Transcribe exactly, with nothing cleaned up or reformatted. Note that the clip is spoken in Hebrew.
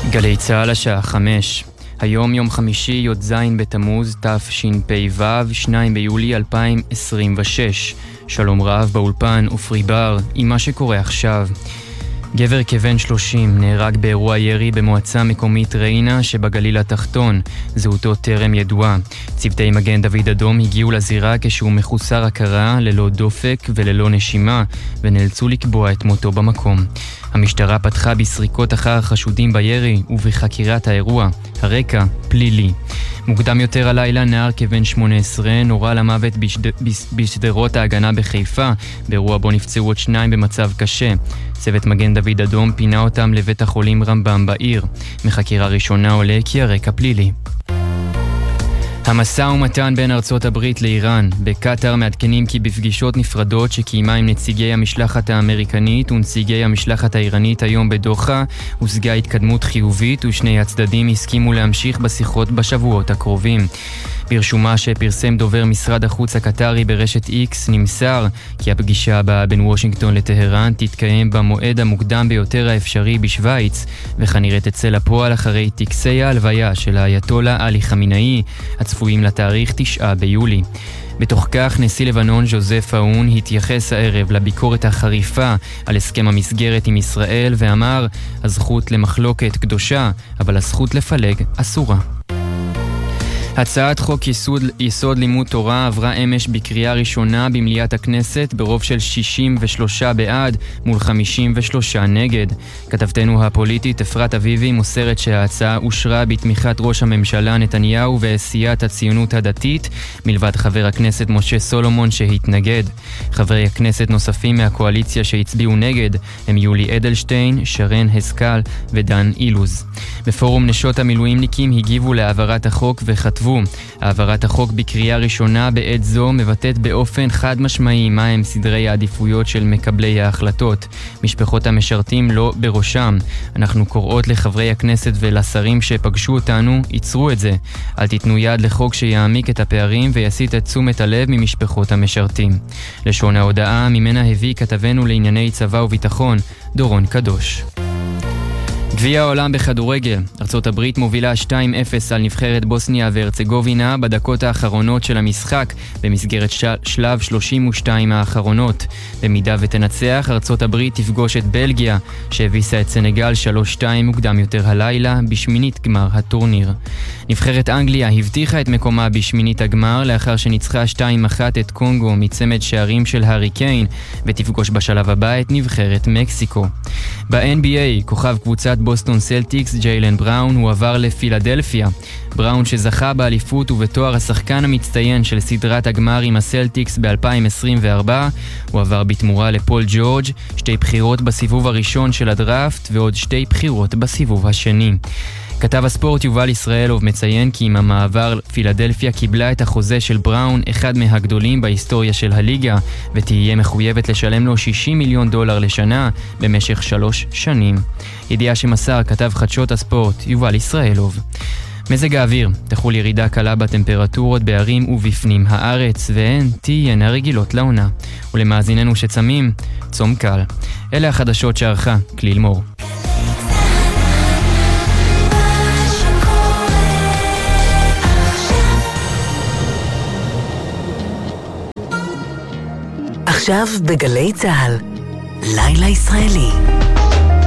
גלי צהל השעה חמש. היום יום חמישי י"ז בתמוז תשפ"ו, שניים ביולי אלפיים עשרים ושש. שלום רב באולפן ופרי בר עם מה שקורה עכשיו. גבר כבן שלושים נהרג באירוע ירי במועצה מקומית ריינה שבגליל התחתון. זהותו טרם ידועה. צוותי מגן דוד אדום הגיעו לזירה כשהוא מחוסר הכרה, ללא דופק וללא נשימה, ונאלצו לקבוע את מותו במקום. המשטרה פתחה בסריקות אחר החשודים בירי ובחקירת האירוע. הרקע פלילי. מוקדם יותר הלילה נער כבן שמונה עשרה נורה למוות בשד... בשדרות ההגנה בחיפה, באירוע בו נפצעו עוד שניים במצב קשה. צוות מגן דוד אדום פינה אותם לבית החולים רמב"ם בעיר. מחקירה ראשונה עולה כי הרקע פלילי. המשא ומתן בין ארצות הברית לאיראן. בקטר מעדכנים כי בפגישות נפרדות שקיימה עם נציגי המשלחת האמריקנית ונציגי המשלחת האיראנית היום בדוחה, הושגה התקדמות חיובית ושני הצדדים הסכימו להמשיך בשיחות בשבועות הקרובים. ברשומה שפרסם דובר משרד החוץ הקטרי ברשת איקס נמסר כי הפגישה הבאה בין וושינגטון לטהרן תתקיים במועד המוקדם ביותר האפשרי בשוויץ, וכנראה תצא לפועל אחרי טקסי ההלוויה של האייתולה עלי חמינאי הצפויים לתאריך תשעה ביולי. בתוך כך נשיא לבנון ז'וזף אאון התייחס הערב לביקורת החריפה על הסכם המסגרת עם ישראל ואמר, הזכות למחלוקת קדושה, אבל הזכות לפלג אסורה. הצעת חוק יסוד, יסוד לימוד תורה עברה אמש בקריאה ראשונה במליאת הכנסת ברוב של שישים ושלושה בעד מול חמישים ושלושה נגד. כתבתנו הפוליטית אפרת אביבי מוסרת שההצעה אושרה בתמיכת ראש הממשלה נתניהו ועשיית הציונות הדתית, מלבד חבר הכנסת משה סולומון שהתנגד. חברי הכנסת נוספים מהקואליציה שהצביעו נגד הם יולי אדלשטיין, שרן הסקל ודן אילוז. בפורום נשות המילואימניקים הגיבו להעברת החוק וכתבו, העברת החוק בקריאה ראשונה בעת זו מבטאת באופן חד משמעי מהם סדרי העדיפויות של מקבלי ההחלטות. משפחות המשרתים לא בראשם. אנחנו קוראות לחברי הכנסת ולשרים שפגשו אותנו, ייצרו את זה. אל תיתנו יד לחוק שיעמיק את הפערים ויסיט את תשומת הלב ממשפחות המשרתים. לשון ההודעה ממנה הביא כתבנו לענייני צבא וביטחון, דורון קדוש. גביע העולם בכדורגל. ארצות הברית מובילה שתיים אפס על נבחרת בוסניה והרצגובינה בדקות האחרונות של המשחק במסגרת של... שלב שלושים ושתיים האחרונות. במידה ותנצח, ארצות הברית תפגוש את בלגיה שהביסה את סנגל שלוש שתיים מוקדם יותר הלילה בשמינית גמר הטורניר. נבחרת אנגליה הבטיחה את מקומה בשמינית הגמר לאחר שניצחה שתיים אחת את קונגו מצמד שערים של הארי קיין, ותפגוש בשלב הבא את נבחרת מקסיקו. ב-אן בי איי כוכב קבוצת בוסטון סלטיקס ג'יילן בראון הוא עבר לפילדלפיה. בראון שזכה באליפות ובתואר השחקן המצטיין של סדרת הגמר עם הסלטיקס ב-אלפיים עשרים וארבע, הוא עבר בתמורה לפול ג'ורג', שתי בחירות בסיבוב הראשון של הדראפט ועוד שתי בחירות בסיבוב השני. כתב הספורט יובל ישראלוב מציין כי עם המעבר פילדלפיה קיבלה את החוזה של בראון, אחד מהגדולים בהיסטוריה של הליגה, ותהיה מחויבת לשלם לו שישים מיליון דולר לשנה במשך שלוש שנים. ידיעה שמסר כתב חדשות הספורט יובל ישראלוב. מזג האוויר, תחול ירידה קלה בטמפרטורות בערים ובפנים הארץ, והן תהיינה רגילות לעונה. ולמאזיננו שצמים, צום קל. אלה החדשות שערכה כליל מור. עכשיו בגלי צהל, לילה ישראלי.